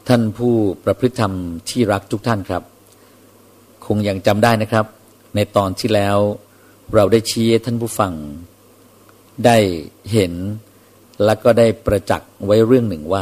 ท่านผู้ประพฤติธรรมที่รักทุกท่านครับคงยังจำได้นะครับในตอนที่แล้วเราได้ชี้ให้ท่านผู้ฟังได้เห็นและก็ได้ประจักษ์ไว้เรื่องหนึ่งว่า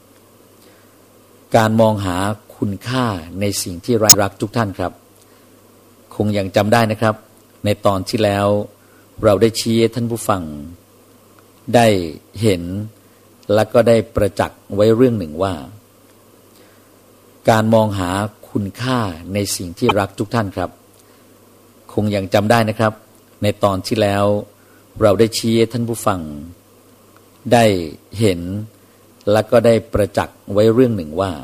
การมองหาคุณค่าในสิ่งที่รักทุกท่านครับคงยังจำได้นะครับในตอนที่แล้วเราได้ชี้ให้ท่านผู้ฟังได้เห็นและก็ได้ประจักษ์ไว้เรื่องหนึ่งว่าการมองหาคุณค่าในสิ่งที่รักทุกท่านครับคงยังจำได้นะครับในตอนที่แล้วเราได้ชี้ให้ท่านผู้ฟังได้เห็นและก็ได้ประจักษ์ไว้เรื่องหนึ่งว่า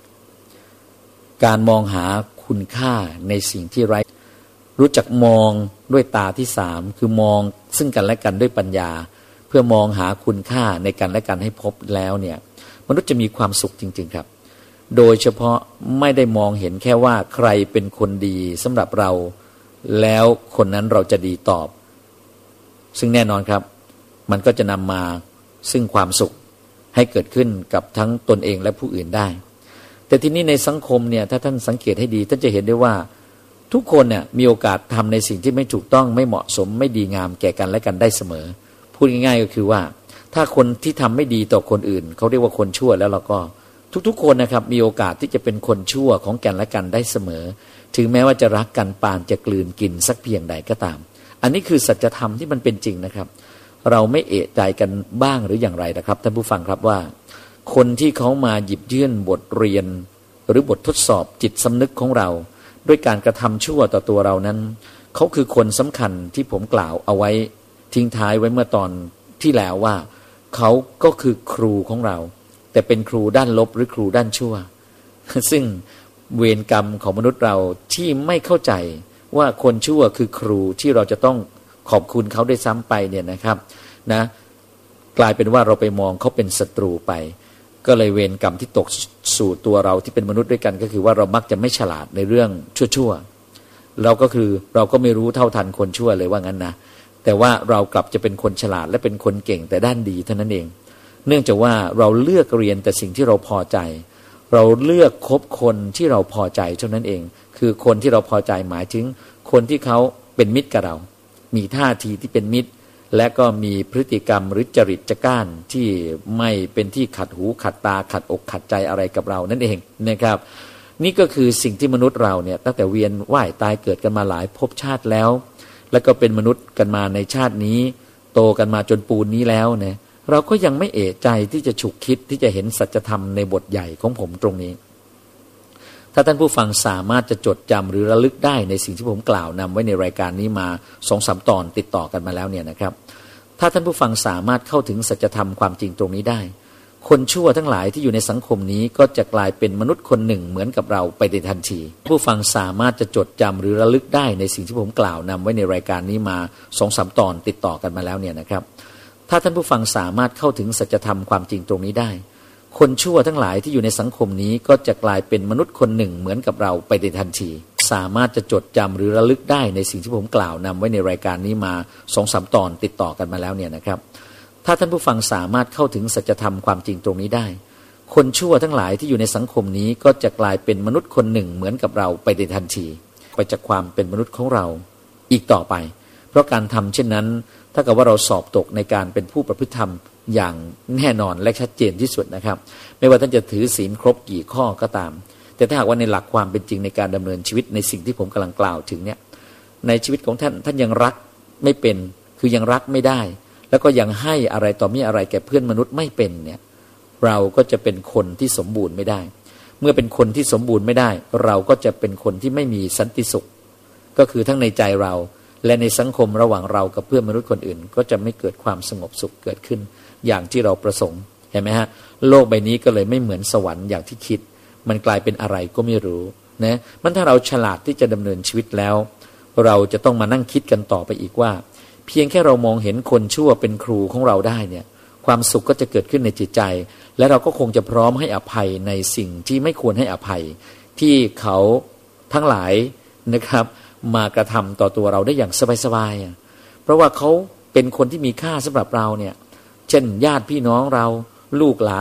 การมองหาคุณค่าในสิ่งที่รู้จักมองด้วยตาที่สามคือมองซึ่งกันและกันด้วยปัญญาเพื่อมองหาคุณค่าในกันและกันให้พบแล้วเนี่ยมนุษย์จะมีความสุขจริงๆครับโดยเฉพาะไม่ได้มองเห็นแค่ว่าใครเป็นคนดีสำหรับเราแล้วคนนั้นเราจะดีตอบซึ่งแน่นอนครับมันก็จะนำมาซึ่งความสุขให้เกิดขึ้นกับทั้งตนเองและผู้อื่นได้แต่ทีนี้ในสังคมเนี่ยถ้าท่านสังเกตให้ดีท่านจะเห็นได้ว่าทุกคนเนี่ยมีโอกาสทำในสิ่งที่ไม่ถูกต้องไม่เหมาะสมไม่ดีงามแก่กันและกันได้เสมอพูดง่ายๆก็คือว่าถ้าคนที่ทำไม่ดีต่อคนอื่นเขาเรียกว่าคนชั่วแล้วเราก็ทุกๆคนนะครับมีโอกาสที่จะเป็นคนชั่วของกันและกันได้เสมอถึงแม้ว่าจะรักกันปานจะกลืนกินสักเพียงใดก็ตามอันนี้คือสัจธรรมที่มันเป็นจริงนะครับเราไม่เอะใจกันบ้างหรืออย่างไรนะครับท่านผู้ฟังครับว่าคนที่เขามาหยิบยื่นบทเรียนหรือบททดสอบจิตสำนึกของเราด้วยการกระทำชั่วต่อตัวเรานั้นเขาคือคนสำคัญที่ผมกล่าวเอาไว้ทิ้งท้ายไว้เมื่อตอนที่แล้วว่าเขาก็คือครูของเราแต่เป็นครูด้านลบหรือครูด้านชั่วซึ่งเวรกรรมของมนุษย์เราที่ไม่เข้าใจว่าคนชั่วคือครูที่เราจะต้องขอบคุณเขาได้ซ้ำไปเนี่ยนะครับนะกลายเป็นว่าเราไปมองเขาเป็นศัตรูไปก็เลยเวรกรรมที่ตกสู่ตัวเราที่เป็นมนุษย์ด้วยกันก็คือว่าเรามักจะไม่ฉลาดในเรื่องชั่วๆเราก็ไม่รู้เท่าทันคนชั่วเลยว่างั้นนะแต่ว่าเรากลับจะเป็นคนฉลาดและเป็นคนเก่งแต่ด้านดีเท่านั้นเองเนื่องจากว่าเราเลือกเรียนแต่สิ่งที่เราพอใจเราเลือกคบคนที่เราพอใจเท่านั้นเองคือคนที่เราพอใจหมายถึงคนที่เขาเป็นมิตรกับเรามีท่าทีที่เป็นมิตรและก็มีพฤติกรรมหรือจริตจักร้านที่ไม่เป็นที่ขัดหูขัดตาขัดอกขัดใจอะไรกับเรานั่นเองนะครับนี่ก็คือสิ่งที่มนุษย์เราเนี่ยตั้งแต่เวียนว่ายตายเกิดกันมาหลายภพชาติแล้วแล้วก็เป็นมนุษย์กันมาในชาตินี้โตกันมาจนปูนนี้แล้วเนี่ยเราก็ยังไม่เอะใจที่จะฉุกคิดที่จะเห็นสัจธรรมในบทใหญ่ของผมตรงนี้ถ้าท่านผู้ฟังสามารถจะจดจำหรือระลึกได้ในสิ่งที่ผมกล่าวนำไว้ในรายการนี้มา 2-3 ตอนติดต่อกันมาแล้วเนี่ยนะครับถ้าท่านผู้ฟังสามารถเข้าถึงสัจธรรมความจริงตรงนี้ได้คนชั่วทั้งหลายที่อยู่ในสังคมนี้ก็จะกลายเป็นมนุษย์คนหนึ่งเหมือนกับเราไปในทันทีผู้ฟังสามารถจะจดจำหรือระลึกได้ในสิ่งที่ผมกล่าวนำไว้ในรายการนี้มา 2-3 ตอนติดต่อกันมาแล้วเนี่ยนะครับถ้าท่านผู้ฟังสามารถเข้าถึงสัจธรรมความจริงตรงนี้ได้คนชั่วทั้งหลายที่อยู่ในสังคมนี้ก็จะกลายเป็นมนุษย์คนหนึ่งเหมือนกับเราไปในทันทีสามารถจะจดจำหรือระลึกได้ในสิ่งที่ผมกล่าวนำไว้ในรายการนี้มา 2-3 ตอนติดต่อกันมาแล้วเนี่ยนะครับถ้าท่านผู้ฟังสามารถเข้าถึงสัจธรรมความจริงตรงนี้ได้คนชั่วทั้งหลายที่อยู่ในสังคมนี้ก็จะกลายเป็นมนุษย์คนหนึ่งเหมือนกับเราไปในทันทีไปจากความเป็นมนุษย์ของเราอีกต่อไปเพราะการทำเช่นนั้นถ้าเกิดว่าเราสอบตกในการเป็นผู้ประพฤติธรรมอย่างแน่นอนและชัดเจนที่สุดนะครับไม่ว่าท่านจะถือศีลครบกี่ข้อก็ตามแต่ถ้าหากว่าในหลักความเป็นจริงในการดำเนินชีวิตในสิ่งที่ผมกำลังกล่าวถึงเนี่ยในชีวิตของท่านยังรักไม่เป็นคือยังรักไม่ได้แล้วก็ยังให้อะไรต่อมีอะไรแก่เพื่อนมนุษย์ไม่เป็นเนี่ยเราก็จะเป็นคนที่สมบูรณ์ไม่ได้เมื่อเป็นคนที่สมบูรณ์ไม่ได้เราก็จะเป็นคนที่ไม่มีสันติสุขก็คือทั้งในใจเราและในสังคมระหว่างเรากับเพื่อนมนุษย์คนอื่นก็จะไม่เกิดความสงบสุขเกิดขึ้นอย่างที่เราประสงค์เห็นไหมฮะโลกใบนี้ก็เลยไม่เหมือนสวรรค์อย่างที่คิดมันกลายเป็นอะไรก็ไม่รู้นะมันถ้าเราฉลาดที่จะดำเนินชีวิตแล้วเราจะต้องมานั่งคิดกันต่อไปอีกว่าเพียงแค่เรามองเห็นคนชั่วเป็นครูของเราได้เนี่ยความสุขก็จะเกิดขึ้นในจิตใจและเราก็คงจะพร้อมให้อภัยในสิ่งที่ไม่ควรให้อภัยที่เขาทั้งหลายนะครับมากระทำต่อตัวเราได้อย่างสบายๆเพราะว่าเขาเป็นคนที่มีค่าสำหรับเราเนี่ยเช่นญาติพี่น้องเราลูกหลาน